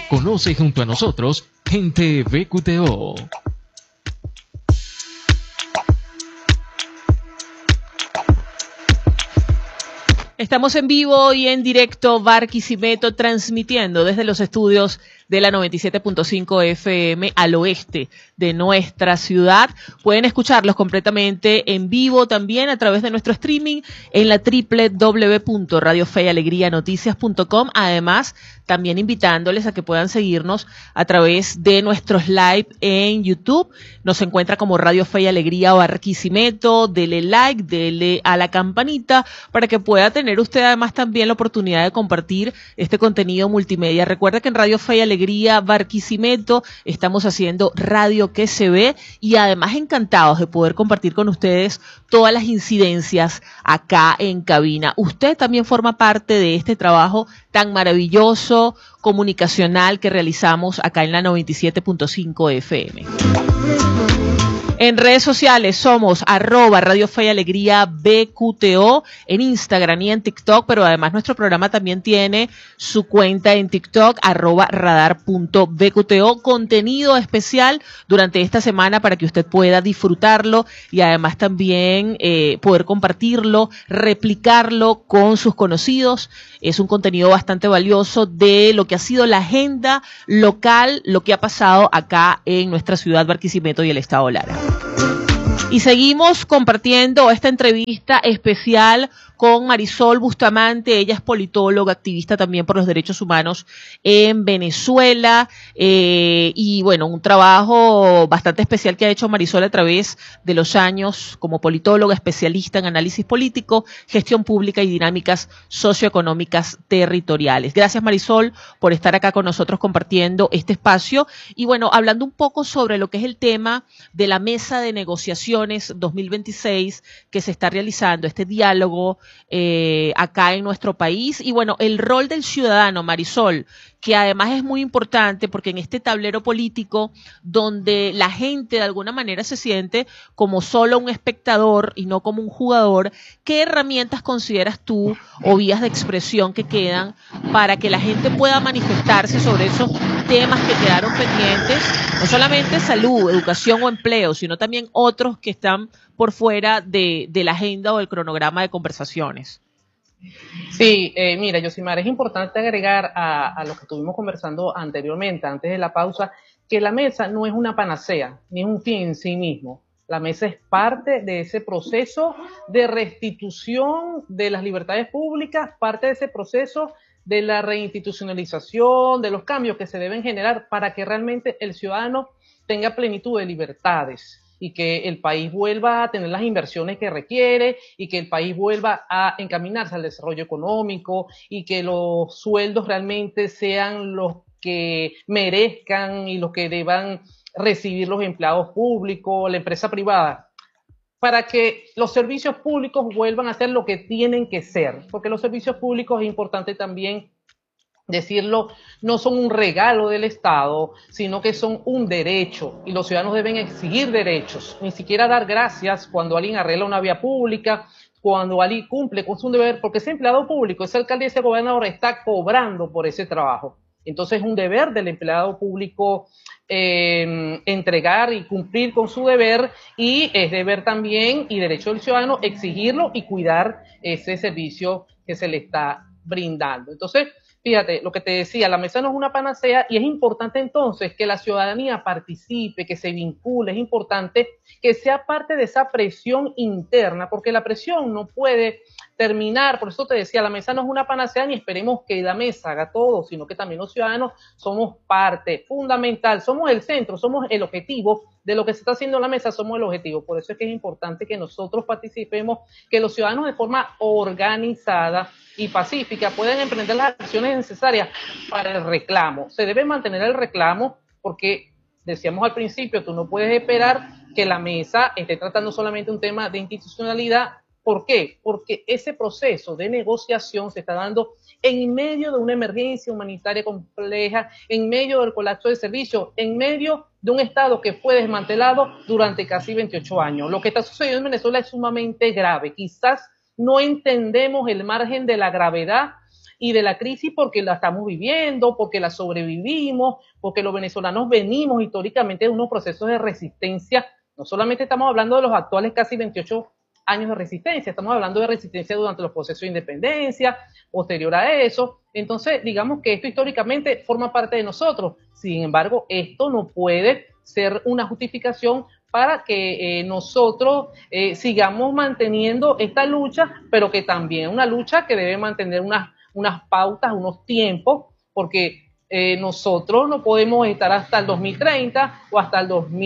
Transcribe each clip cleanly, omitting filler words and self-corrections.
Conoce junto a nosotros Gente BQTO. Estamos en vivo y en directo, Barquisimeto, transmitiendo desde los estudios de la 97.5 FM al oeste de nuestra ciudad. Pueden escucharlos completamente en vivo también a través de nuestro streaming en la www.radiofeyalegrianoticias.com. Además, también invitándoles a que puedan seguirnos a través de nuestros live en YouTube. Nos encuentra como Radio Fe y Alegría Barquisimeto. Dele like, dele a la campanita para que pueda tener usted además también la oportunidad de compartir este contenido multimedia. Recuerda que en Radio Fe y Alegría Barquisimeto estamos haciendo radio que se ve y además encantados de poder compartir con ustedes todas las incidencias acá en cabina. Usted también forma parte de este trabajo tan maravilloso comunicacional que realizamos acá en la 97.5 FM. En redes sociales somos @Radio Fe y Alegría BQTO en Instagram y en TikTok, pero además nuestro programa también tiene su cuenta en TikTok, @radar.bqto, contenido especial durante esta semana para que usted pueda disfrutarlo y además también poder compartirlo, replicarlo con sus conocidos. Es un contenido bastante valioso de lo que ha sido la agenda local, lo que ha pasado acá en nuestra ciudad Barquisimeto y el estado Lara. Y seguimos compartiendo esta entrevista especial con Marisol Bustamante. Ella es politóloga, activista también por los derechos humanos en Venezuela. Y bueno, un trabajo bastante especial que ha hecho Marisol a través de los años como politóloga, especialista en análisis político, gestión pública y dinámicas socioeconómicas territoriales. Gracias, Marisol, por estar acá con nosotros compartiendo este espacio. Y bueno, hablando un poco sobre lo que es el tema de la mesa de negociaciones 2026 que se está realizando, este diálogo acá en nuestro país. Y bueno, el rol del ciudadano, Marisol, que además es muy importante porque en este tablero político donde la gente de alguna manera se siente como solo un espectador y no como un jugador, ¿qué herramientas consideras tú o vías de expresión que quedan para que la gente pueda manifestarse sobre esos temas que quedaron pendientes? No solamente salud, educación o empleo, sino también otros que están por fuera de la agenda o del cronograma de conversaciones. Sí, mira, Yosimar, es importante agregar a lo que estuvimos conversando anteriormente, antes de la pausa, que la mesa no es una panacea, ni es un fin en sí mismo. La mesa es parte de ese proceso de restitución de las libertades públicas, parte de ese proceso de la reinstitucionalización, de los cambios que se deben generar para que realmente el ciudadano tenga plenitud de libertades y que el país vuelva a tener las inversiones que requiere y que el país vuelva a encaminarse al desarrollo económico y que los sueldos realmente sean los que merezcan y los que deban recibir los empleados públicos, la empresa privada, para que los servicios públicos vuelvan a ser lo que tienen que ser, porque los servicios públicos es importante también decirlo, no son un regalo del Estado, sino que son un derecho y los ciudadanos deben exigir derechos, ni siquiera dar gracias cuando alguien arregla una vía pública, cuando alguien cumple con su deber, porque ese empleado público, ese alcalde y ese gobernador está cobrando por ese trabajo. Entonces es un deber del empleado público entregar y cumplir con su deber y es deber también y derecho del ciudadano exigirlo y cuidar ese servicio que se le está brindando. Entonces, fíjate, lo que te decía, la mesa no es una panacea y es importante entonces que la ciudadanía participe, que se vincule, es importante que sea parte de esa presión interna, porque la presión no puede terminar, por eso te decía, la mesa no es una panacea ni esperemos que la mesa haga todo, sino que también los ciudadanos somos parte fundamental, somos el centro, somos el objetivo de lo que se está haciendo en la mesa, somos el objetivo, por eso es que es importante que nosotros participemos, que los ciudadanos de forma organizada y pacífica puedan emprender las acciones necesarias para el reclamo. Se debe mantener el reclamo porque, decíamos al principio, tú no puedes esperar que la mesa esté tratando solamente un tema de institucionalidad. ¿Por qué? Porque ese proceso de negociación se está dando en medio de una emergencia humanitaria compleja, en medio del colapso de servicios, en medio de un Estado que fue desmantelado durante casi 28 años. Lo que está sucediendo en Venezuela es sumamente grave. Quizás no entendemos el margen de la gravedad y de la crisis porque la estamos viviendo, porque la sobrevivimos, porque los venezolanos venimos históricamente de unos procesos de resistencia. No solamente estamos hablando de los actuales casi 28 años de resistencia, estamos hablando de resistencia durante los procesos de independencia, posterior a eso. Entonces, digamos que esto históricamente forma parte de nosotros. Sin embargo, esto no puede ser una justificación para que nosotros sigamos manteniendo esta lucha, pero que también es una lucha que debe mantener unas pautas, unos tiempos, porque nosotros no podemos estar hasta el 2030 o hasta el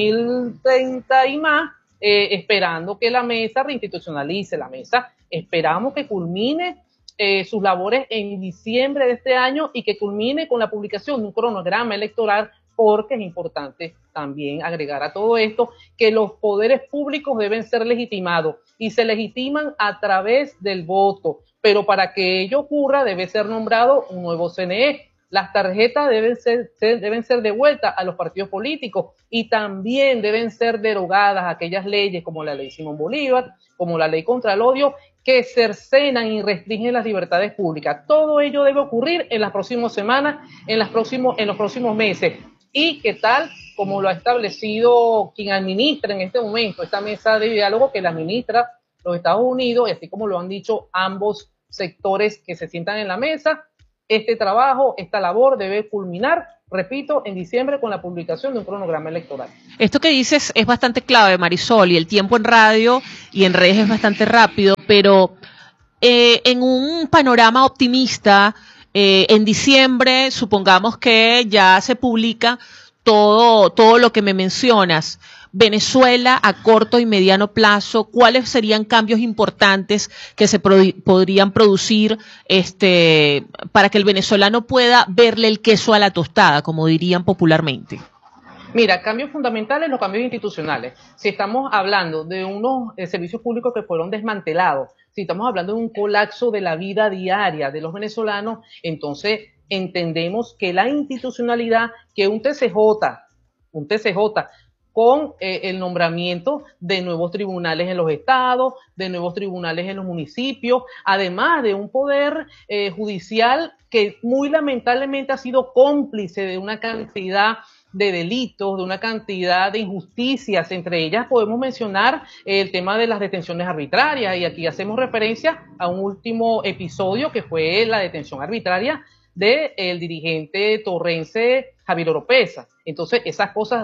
2030 y más esperando que la mesa reinstitucionalice la mesa. Esperamos que culmine sus labores en diciembre de este año y que culmine con la publicación de un cronograma electoral, porque es importante también agregar a todo esto que los poderes públicos deben ser legitimados y se legitiman a través del voto, pero para que ello ocurra debe ser nombrado un nuevo CNE. Las tarjetas deben ser devueltas a los partidos políticos y también deben ser derogadas aquellas leyes como la ley Simón Bolívar, como la ley contra el odio, que cercenan y restringen las libertades públicas. Todo ello debe ocurrir en las próximas semanas, en los próximos meses. Y que tal como lo ha establecido quien administra en este momento esta mesa de diálogo, que la administra los Estados Unidos, y así como lo han dicho ambos sectores que se sientan en la mesa, este trabajo, esta labor debe culminar, repito, en diciembre con la publicación de un cronograma electoral. Esto que dices es bastante clave, Marisol, y el tiempo en radio y en redes es bastante rápido, pero en un panorama optimista, en diciembre, supongamos que ya se publica todo lo que me mencionas. Venezuela a corto y mediano plazo, ¿cuáles serían cambios importantes que se podrían producir para que el venezolano pueda verle el queso a la tostada, como dirían popularmente? Mira, cambios fundamentales, los cambios institucionales. Si estamos hablando de unos servicios públicos que fueron desmantelados, si estamos hablando de un colapso de la vida diaria de los venezolanos, entonces entendemos que la institucionalidad, que un TCJ con el nombramiento de nuevos tribunales en los estados, de nuevos tribunales en los municipios, además de un poder judicial que muy lamentablemente ha sido cómplice de una cantidad de delitos, de una cantidad de injusticias. Entre ellas podemos mencionar el tema de las detenciones arbitrarias, y aquí hacemos referencia a un último episodio que fue la detención arbitraria del dirigente torrense Javier Oropesa. Entonces esas cosas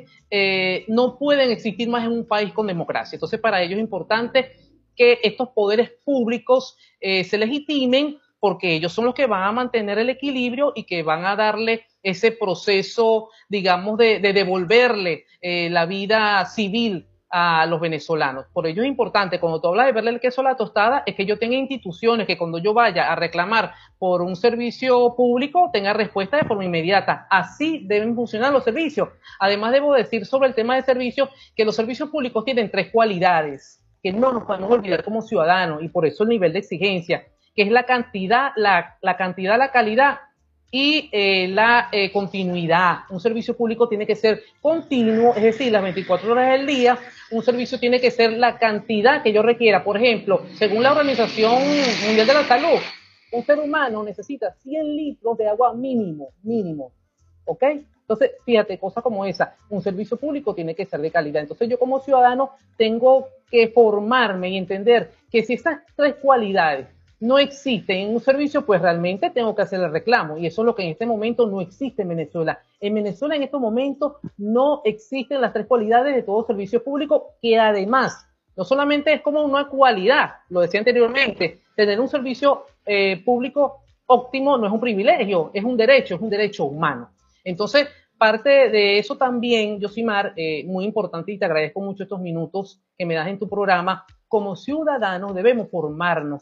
no pueden existir más en un país con democracia. Entonces para ello es importante que estos poderes públicos se legitimen, porque ellos son los que van a mantener el equilibrio y que van a darle ese proceso, digamos, de devolverle la vida civil a los venezolanos. Por ello es importante, cuando tú hablas de verle el queso a la tostada, es que yo tenga instituciones que cuando yo vaya a reclamar por un servicio público tenga respuesta de forma inmediata. Así deben funcionar los servicios. Además, debo decir sobre el tema de servicios que los servicios públicos tienen 3 cualidades que no nos podemos olvidar como ciudadanos, y por eso el nivel de exigencia, que es la cantidad, la calidad y la continuidad. Un servicio público tiene que ser continuo, es decir, las 24 horas del día. Un servicio tiene que ser la cantidad que yo requiera. Por ejemplo, según la Organización Mundial de la Salud, un ser humano necesita 100 litros de agua mínimo, ¿ok? Entonces, fíjate, cosas como esa, un servicio público tiene que ser de calidad. Entonces yo como ciudadano tengo que formarme y entender que si estas 3 cualidades no existen en un servicio, pues realmente tengo que hacer el reclamo, y eso es lo que en este momento no existe en Venezuela. En Venezuela en estos momentos no existen las 3 cualidades de todo servicio público, que además no solamente es como una cualidad, lo decía anteriormente, tener un servicio público óptimo no es un privilegio, es un derecho humano. Entonces, parte de eso también, Yosimar, muy importante, y te agradezco mucho estos minutos que me das en tu programa. Como ciudadanos debemos formarnos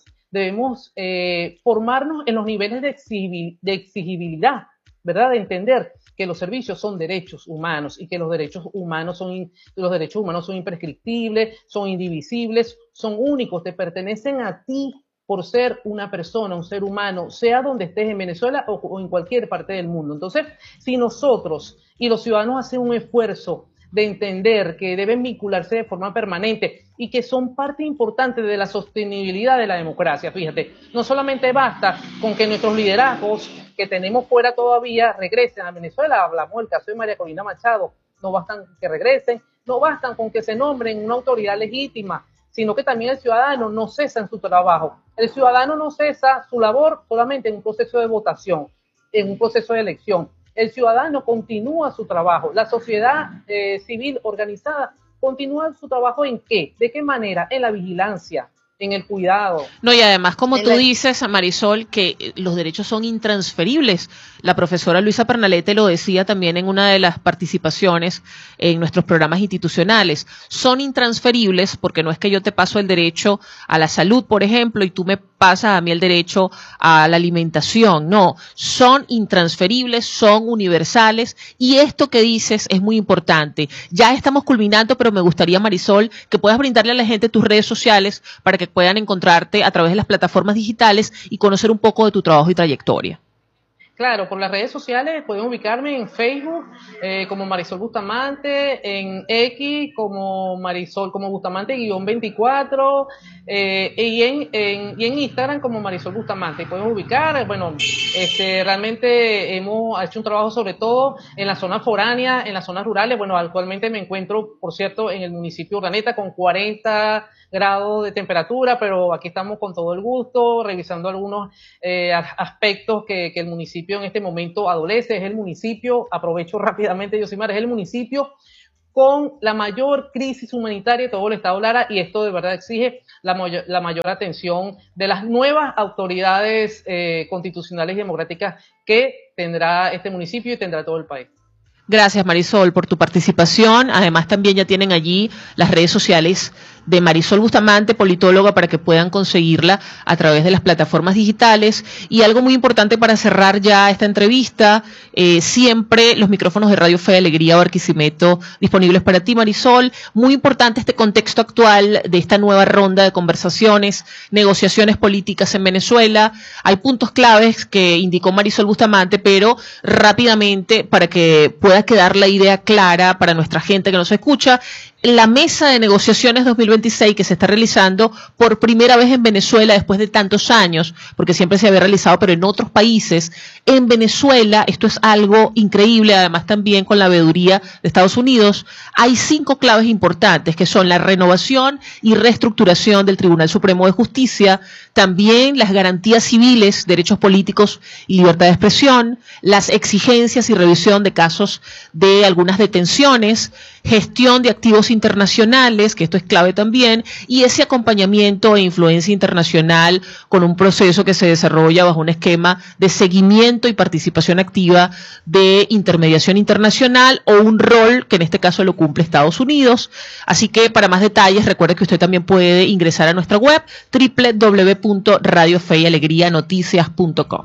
en los niveles de exigibilidad, ¿verdad? De entender que los servicios son derechos humanos y que los derechos humanos son imprescriptibles, son indivisibles, son únicos, te pertenecen a ti por ser una persona, un ser humano, sea donde estés en Venezuela o en cualquier parte del mundo. Entonces, si nosotros y los ciudadanos hacen un esfuerzo de entender que deben vincularse de forma permanente y que son parte importante de la sostenibilidad de la democracia. Fíjate, no solamente basta con que nuestros liderazgos que tenemos fuera todavía regresen a Venezuela, hablamos del caso de María Corina Machado, no bastan que regresen, no bastan con que se nombren una autoridad legítima, sino que también el ciudadano no cesa en su trabajo. El ciudadano no cesa su labor solamente en un proceso de votación, en un proceso de elección. El ciudadano continúa su trabajo. La sociedad civil organizada continúa su trabajo ¿en qué? ¿De qué manera? En la vigilancia, en el cuidado. No, y además, como tú dices, Marisol, que los derechos son intransferibles. La profesora Luisa Pernalete lo decía también en una de las participaciones en nuestros programas institucionales. Son intransferibles porque no es que yo te paso el derecho a la salud, por ejemplo, y tú me pasas a mí el derecho a la alimentación. No, son intransferibles, son universales, y esto que dices es muy importante. Ya estamos culminando, pero me gustaría, Marisol, que puedas brindarle a la gente tus redes sociales para que puedan encontrarte a través de las plataformas digitales y conocer un poco de tu trabajo y trayectoria. Claro, por las redes sociales pueden ubicarme en Facebook como Marisol Bustamante, en X como Marisol como Bustamante-24 y en Instagram como Marisol Bustamante. Y pueden ubicar, bueno, realmente hemos hecho un trabajo sobre todo en las zonas foráneas, en las zonas rurales. Bueno, actualmente me encuentro, por cierto, en el municipio de Urdaneta con 40 grados de temperatura, pero aquí estamos con todo el gusto, revisando algunos aspectos que el municipio en este momento adolece. Es el municipio, aprovecho rápidamente, Yosimar, es el municipio con la mayor crisis humanitaria de todo el estado Lara, y esto de verdad exige la mayor atención de las nuevas autoridades constitucionales y democráticas que tendrá este municipio y tendrá todo el país. Gracias, Marisol, por tu participación. Además, también ya tienen allí las redes sociales de Marisol Bustamante, politóloga, para que puedan conseguirla a través de las plataformas digitales. Y algo muy importante para cerrar ya esta entrevista, siempre los micrófonos de Radio Fe y Alegría Barquisimeto disponibles para ti, Marisol. Muy importante este contexto actual de esta nueva ronda de conversaciones, negociaciones políticas en Venezuela. Hay puntos claves que indicó Marisol Bustamante, pero rápidamente, para que pueda quedar la idea clara para nuestra gente que nos escucha, la mesa de negociaciones 2026 que se está realizando por primera vez en Venezuela después de tantos años, porque siempre se había realizado, pero en otros países. En Venezuela, esto es algo increíble, además también con la veeduría de Estados Unidos, hay 5 claves importantes, que son la renovación y reestructuración del Tribunal Supremo de Justicia, también las garantías civiles, derechos políticos y libertad de expresión, las exigencias y revisión de casos de algunas detenciones, gestión de activos internacionales, que esto es clave también, y ese acompañamiento e influencia internacional con un proceso que se desarrolla bajo un esquema de seguimiento y participación activa de intermediación internacional, o un rol que en este caso lo cumple Estados Unidos. Así que para más detalles, recuerde que usted también puede ingresar a nuestra web www.radiofeyalegrianoticias.com.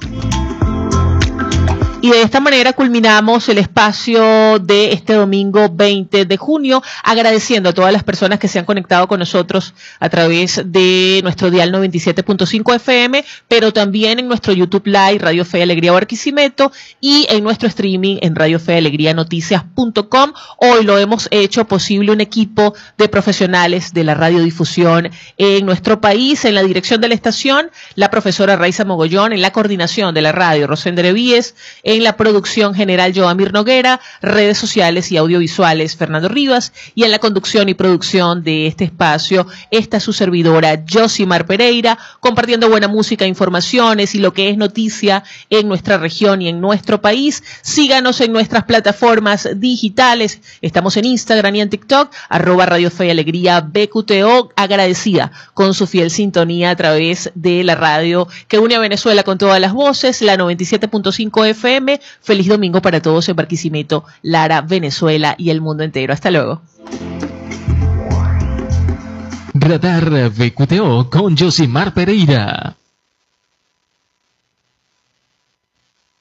Y de esta manera culminamos el espacio de este domingo 20 de junio, agradeciendo a todas las personas que se han conectado con nosotros a través de nuestro dial 97.5 FM, pero también en nuestro YouTube Live, Radio Fe y Alegría Barquisimeto, y en nuestro streaming en radiofeyalegrianoticias.com. Hoy lo hemos hecho posible un equipo de profesionales de la radiodifusión en nuestro país. En la dirección de la estación, la profesora Raiza Mogollón; en la coordinación de la radio, Rosende Revíes; en la producción general, Joamir Noguera; redes sociales y audiovisuales, Fernando Rivas; y en la conducción y producción de este espacio, esta es su servidora, Yosimar Pereira, compartiendo buena música, informaciones y lo que es noticia en nuestra región y en nuestro país. Síganos en nuestras plataformas digitales, estamos en Instagram y en TikTok, @Radio Fe y Alegría BQTO, agradecida con su fiel sintonía a través de la radio que une a Venezuela con todas las voces, la 97.5 FM. Feliz domingo para todos en Barquisimeto, Lara, Venezuela y el mundo entero. Hasta luego. Radar BQTO con Yosimar Pereira.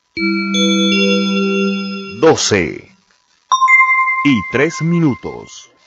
12:03.